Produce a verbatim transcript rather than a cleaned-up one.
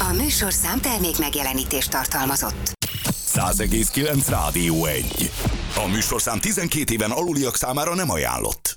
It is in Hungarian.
A műsorszám termék megjelenítést tartalmazott. száz egész kilenc Rádió egy. A műsorszám tizenkét éven aluliak számára nem ajánlott.